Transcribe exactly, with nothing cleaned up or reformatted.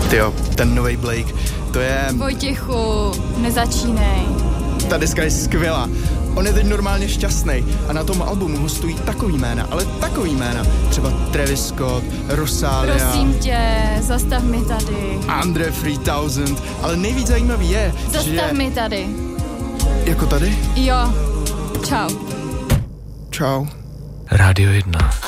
Tyjo, ten novej Blake, to je... Vojtěchu, nezačínej. Ta deska je skvělá. On je teď normálně šťastný a na tom albumu hostují takový jména, ale takový jména. Třeba Travis Scott, Rosalia. Prosím tě, zastav mi tady. Andre three thousand, ale nejvíc zajímavý je, zastav že... Zastav mi tady. Jako tady? Jo, čau. Čau. Rádio jedna.